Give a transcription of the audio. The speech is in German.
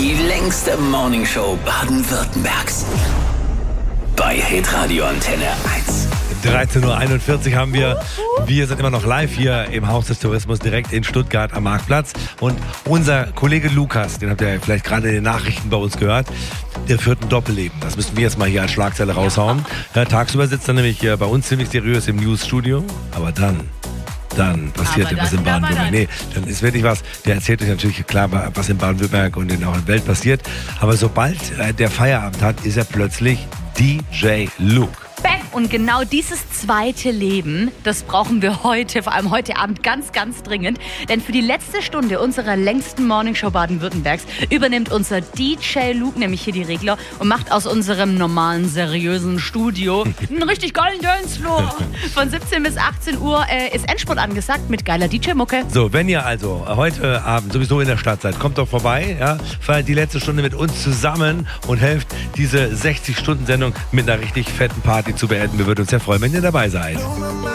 Die längste Morningshow Baden-Württembergs. Bei Hitradio Antenne 1. 13.41 Uhr haben wir. Wir sind immer noch live hier im Haus des Tourismus direkt in Stuttgart am Marktplatz. Und unser Kollege Lukas, den habt ihr vielleicht gerade in den Nachrichten bei uns gehört, der führt ein Doppelleben. Das müssen wir jetzt mal hier als Schlagzeile raushauen. Ja, tagsüber sitzt er nämlich bei uns ziemlich seriös im Newsstudio. Aber dann passiert etwas in Baden-Württemberg. Nee, dann ist wirklich was. Der erzählt euch natürlich klar, was in Baden-Württemberg und in der Welt passiert. Aber sobald der Feierabend hat, ist er plötzlich DJ Luke. Bam! Und genau dieses zweite Leben, das brauchen wir heute, vor allem heute Abend, ganz, ganz dringend. Denn für die letzte Stunde unserer längsten Morningshow Baden-Württembergs übernimmt unser DJ Luke nämlich hier die Regler und macht aus unserem normalen, seriösen Studio einen richtig geilen Dancefloor. Von 17 bis 18 Uhr ist Endspurt angesagt mit geiler DJ-Mucke. So, wenn ihr also heute Abend sowieso in der Stadt seid, kommt doch vorbei, ja, feiert die letzte Stunde mit uns zusammen und helft, diese 60-Stunden-Sendung mit einer richtig fetten Party zu beenden. Wir würden uns sehr freuen, wenn ihr dabei seid.